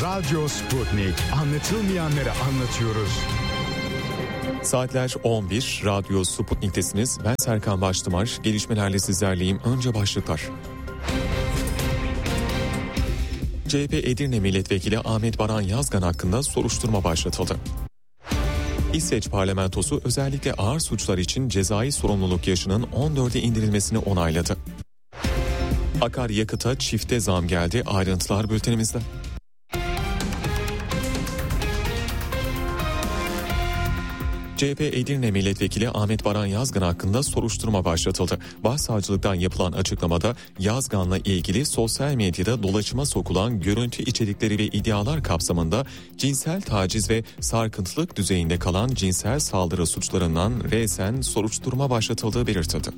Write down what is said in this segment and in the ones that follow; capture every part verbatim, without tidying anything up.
Radyo Sputnik. Anlatılmayanları anlatıyoruz. Saatler on bir, Radyo Sputnik'tesiniz. Ben Serkan Baştımar. Gelişmelerle sizlerleyim. Önce başlıklar. C H P Edirne Milletvekili Ahmet Baran Yazgan hakkında soruşturma başlatıldı. İsveç parlamentosu özellikle ağır suçlar için cezai sorumluluk yaşının on dörde indirilmesini onayladı. Akaryakıta çifte zam geldi. Ayrıntılar bültenimizde. C H P Edirne Milletvekili Ahmet Baran Yazgan hakkında soruşturma başlatıldı. Başsavcılıktan yapılan açıklamada Yazgan'la ilgili sosyal medyada dolaşıma sokulan görüntü içerikleri ve iddialar kapsamında cinsel taciz ve sarkıntılık düzeyinde kalan cinsel saldırı suçlarından resen soruşturma başlatıldığı belirtildi.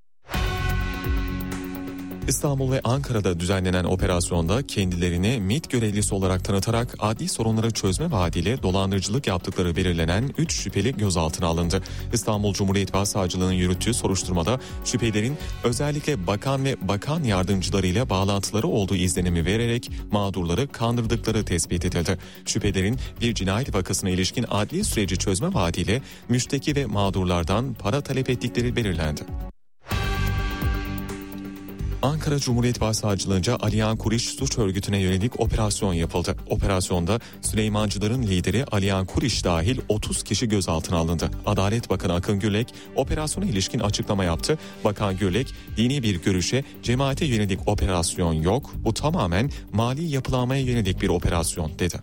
İstanbul ve Ankara'da düzenlenen operasyonda kendilerini MİT görevlisi olarak tanıtarak adli sorunları çözme vaadiyle dolandırıcılık yaptıkları belirlenen üç şüpheli gözaltına alındı. İstanbul Cumhuriyet Başsavcılığı'nın yürüttüğü soruşturmada şüphelerin özellikle bakan ve bakan yardımcılarıyla bağlantıları olduğu izlenimi vererek mağdurları kandırdıkları tespit edildi. Şüphelerin bir cinayet vakasına ilişkin adli süreci çözme vaadiyle müşteki ve mağdurlardan para talep ettikleri belirlendi. Ankara Cumhuriyet Başsavcılığınca Aliyan Kuriş suç örgütüne yönelik operasyon yapıldı. Operasyonda Süleymancıların lideri Aliyan Kuriş dahil otuz kişi gözaltına alındı. Adalet Bakanı Akın Gürlek operasyona ilişkin açıklama yaptı. Bakan Gürlek dini bir görüşe, cemaate yönelik operasyon yok, bu tamamen mali yapılanmaya yönelik bir operasyon dedi.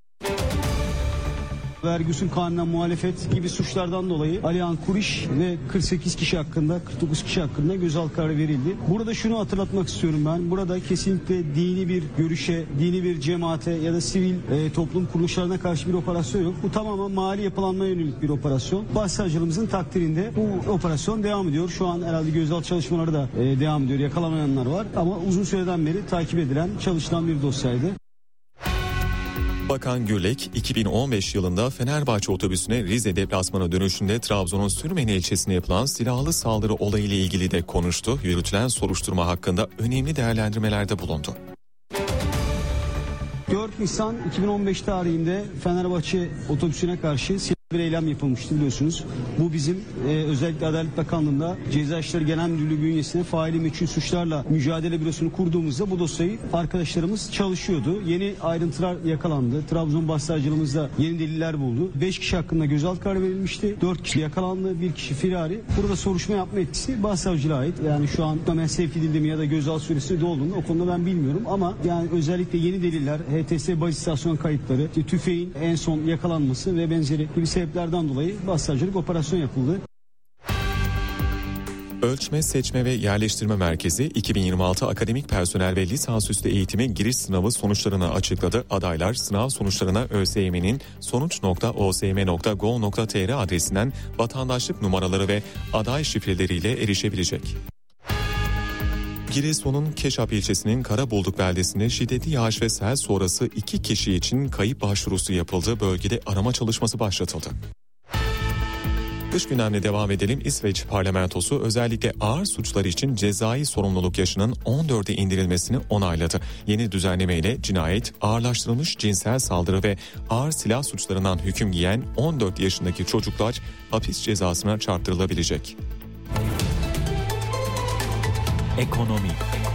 Vergi usul kanununa muhalefet gibi suçlardan dolayı Aliyan Kuriş ve kırk sekiz kişi hakkında, kırk dokuz kişi hakkında gözaltı kararı verildi. Burada şunu hatırlatmak istiyorum ben. Burada kesinlikle dini bir görüşe, dini bir cemaate ya da sivil e, toplum kuruluşlarına karşı bir operasyon yok. Bu tamamen mali yapılanmaya yönelik bir operasyon. Başsavcılığımızın takdirinde bu operasyon devam ediyor. Şu an herhalde gözaltı çalışmaları da e, devam ediyor. Yakalamayanlar var ama uzun süreden beri takip edilen, çalışılan bir dosyaydı. Bakan Gürlek, iki bin on beş yılında Fenerbahçe otobüsüne Rize deplasmanı dönüşünde Trabzon'un Sürmeni ilçesine yapılan silahlı saldırı olayıyla ilgili de konuştu. Yürütülen soruşturma hakkında önemli değerlendirmelerde bulundu. dört Nisan iki bin on beş tarihinde Fenerbahçe otobüsüne karşı bir eylem yapılmıştı biliyorsunuz. Bu bizim e, özellikle Adalet Bakanlığı'nda Ceza İşleri Genel Müdürlüğü bünyesinde faili meçhul suçlarla mücadele bürosunu kurduğumuzda bu dosyayı arkadaşlarımız çalışıyordu. Yeni ayrıntılar yakalandı. Trabzon Başsavcılığımızda yeni deliller buldu. beş kişi hakkında gözaltı kararı verilmişti. dört kişi yakalandı. bir kişi firari. Burada soruşturma yapma etkisi Başsavcılığa ait. Yani şu an hemen sevk edildi mi ya da gözaltı süresi dolduğunu o konuda ben bilmiyorum ama yani özellikle yeni deliller, H T S baz istasyon kayıtları, işte tüfeğin en son yakalanması ve benzeri gibi sebeplerden dolayı başsavcılık operasyon yapıldı. Ölçme, Seçme ve Yerleştirme Merkezi iki bin yirmi altı akademik personel ve lisansüstü eğitimi giriş sınavı sonuçlarını açıkladı. Adaylar sınav sonuçlarına ÖSYM'nin sonuç nokta o s m nokta gov nokta t r adresinden vatandaşlık numaraları ve aday şifreleriyle erişebilecek. Giresun'un Keşap ilçesinin Karabulduk beldesinde şiddetli yağış ve sel sonrası iki kişi için kayıp başvurusu yapıldı. Bölgede arama çalışması başlatıldı. Dış gündemle devam edelim. İsveç parlamentosu özellikle ağır suçlar için cezai sorumluluk yaşının on dörde indirilmesini onayladı. Yeni düzenlemeyle cinayet, ağırlaştırılmış cinsel saldırı ve ağır silah suçlarından hüküm giyen on dört yaşındaki çocuklar hapis cezasına çarptırılabilecek. Ekonomi.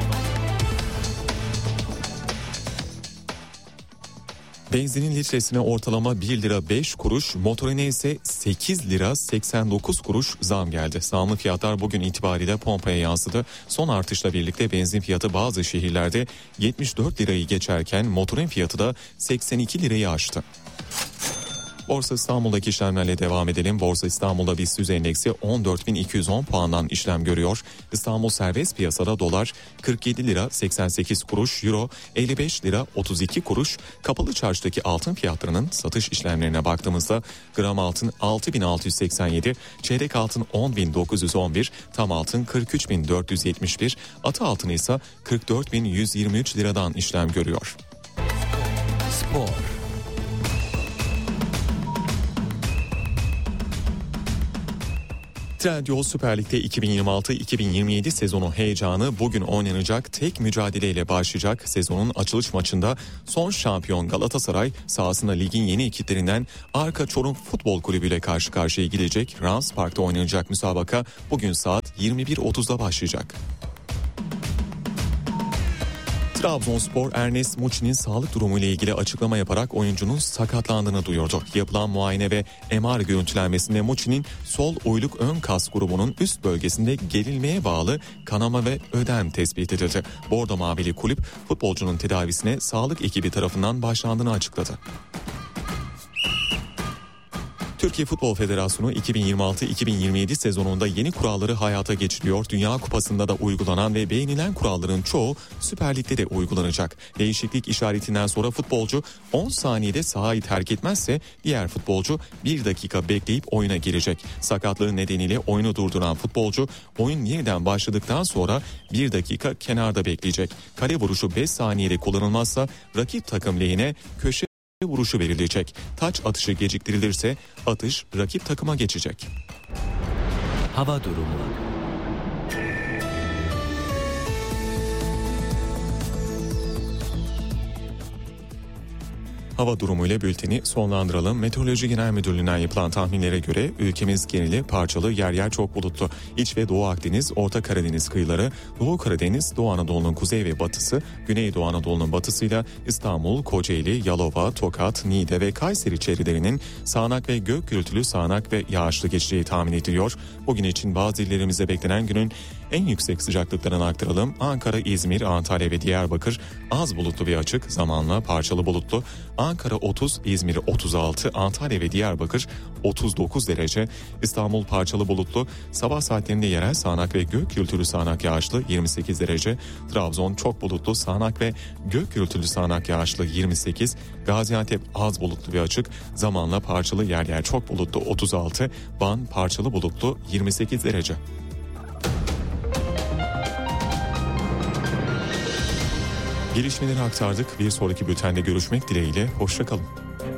Benzinin litresine ortalama bir lira beş kuruş, motorine ise sekiz lira seksen dokuz kuruş zam geldi. Zamlı fiyatlar bugün itibariyle pompaya yansıdı. Son artışla birlikte benzin fiyatı bazı şehirlerde yetmiş dört lirayı geçerken motorin fiyatı da seksen iki lirayı aştı. Borsa İstanbul'daki işlemlerle devam edelim. Borsa İstanbul'da BIST yüz endeksi on dört bin iki yüz on puandan işlem görüyor. İstanbul serbest piyasada dolar kırk yedi lira seksen sekiz kuruş, euro elli beş lira otuz iki kuruş. Kapalı çarşıdaki altın fiyatlarının satış işlemlerine baktığımızda gram altın altı bin altı yüz seksen yedi, çeyrek altın on bin dokuz yüz on bir, tam altın kırk üç bin dört yüz yetmiş bir, atı altın ise kırk dört bin yüz yirmi üç liradan işlem görüyor. Spor. Trendyol Süper Lig'de iki bin yirmi altı iki bin yirmi yedi sezonu heyecanı bugün oynanacak tek mücadeleyle başlayacak. Sezonun açılış maçında son şampiyon Galatasaray sahasında ligin yeni ekiplerinden Arka Çorum Futbol Kulübü ile karşı karşıya gidecek. Rams Park'ta oynanacak müsabaka bugün saat yirmi bir otuzda başlayacak. Trabzonspor Ernest Muçi'nin sağlık durumu ile ilgili açıklama yaparak oyuncunun sakatlandığını duyurdu. Yapılan muayene ve M R görüntülenmesinde Muçi'nin sol uyluk ön kas grubunun üst bölgesinde gerilmeye bağlı kanama ve ödem tespit edildi. Bordo Mavili kulüp futbolcunun tedavisine sağlık ekibi tarafından başlandığını açıkladı. Türkiye Futbol Federasyonu iki bin yirmi altı iki bin yirmi yedi sezonunda yeni kuralları hayata geçiriyor. Dünya Kupası'nda da uygulanan ve beğenilen kuralların çoğu Süper Lig'de de uygulanacak. Değişiklik işaretinden sonra futbolcu on saniyede sahayı terk etmezse diğer futbolcu bir dakika bekleyip oyuna girecek. Sakatlığı nedeniyle oyunu durduran futbolcu oyun yeniden başladıktan sonra bir dakika kenarda bekleyecek. Kale vuruşu beş saniyede kullanılmazsa rakip takım lehine köşe vuruşu verilecek. Taç atışı geciktirilirse atış rakip takıma geçecek. Hava durumu. Hava durumuyla bülteni sonlandıralım. Meteoroloji Genel Müdürlüğü'nden yapılan tahminlere göre ülkemiz geneli parçalı, yer yer çok bulutlu. İç ve Doğu Akdeniz, Orta Karadeniz kıyıları, Doğu Karadeniz, Doğu Anadolu'nun kuzey ve batısı, Güneydoğu Anadolu'nun batısıyla İstanbul, Kocaeli, Yalova, Tokat, Niğde ve Kayseri çevrelerinin sağanak ve gök gürültülü sağanak ve yağışlı geçeceği tahmin ediliyor. Bugün için bazı illerimize beklenen günün en yüksek sıcaklıklarını aktaralım. Ankara, İzmir, Antalya ve Diyarbakır az bulutlu ve açık, zamanla parçalı bulutlu. Ankara otuz, İzmir otuz altı, Antalya ve Diyarbakır otuz dokuz derece. İstanbul parçalı bulutlu, sabah saatlerinde yerel sağanak ve gök gürültülü sağanak yağışlı yirmi sekiz derece. Trabzon çok bulutlu, sağanak ve gök gürültülü sağanak yağışlı yirmi sekiz. Gaziantep az bulutlu ve açık, zamanla parçalı, yer yer çok bulutlu otuz altı. Van parçalı bulutlu yirmi sekiz derece. Gelişmeleri aktardık. Bir sonraki bültende görüşmek dileğiyle. Hoşça kalın.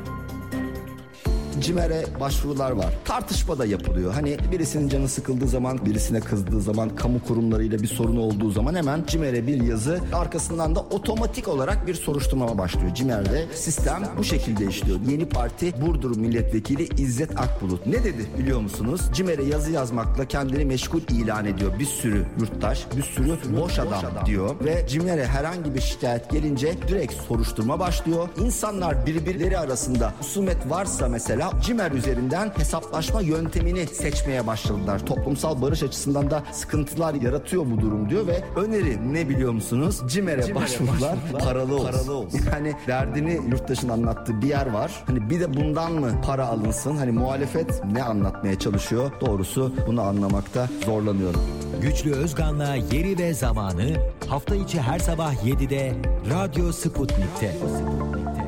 CİMER'e başvurular var. Tartışma da yapılıyor. Hani birisinin canı sıkıldığı zaman, birisine kızdığı zaman, kamu kurumlarıyla bir sorunu olduğu zaman hemen CİMER'e bir yazı, arkasından da otomatik olarak bir soruşturma başlıyor. CİMER'de sistem bu şekilde işliyor. Yeni Parti Burdur Milletvekili İzzet Akbulut ne dedi biliyor musunuz? CİMER'e yazı yazmakla kendini meşgul ilan ediyor. Bir sürü yurttaş, bir sürü boş adam, boş adam diyor ve CİMER'e herhangi bir şikayet gelince direkt soruşturma başlıyor. İnsanlar birbirleri arasında husumet varsa mesela CİMER üzerinden hesaplaşma yöntemini seçmeye başladılar. Toplumsal barış açısından da sıkıntılar yaratıyor bu durum diyor ve öneri ne biliyor musunuz? CİMER'e başvurular paralı olsun. paralı olsun. Yani derdini yurttaşın anlattığı bir yer var. Hani bir de bundan mı para alınsın? Hani muhalefet ne anlatmaya çalışıyor? Doğrusu bunu anlamakta zorlanıyorum. Güçlü Özgan'la Yeri ve Zamanı hafta içi her sabah yedide Radyo Sputnik'te.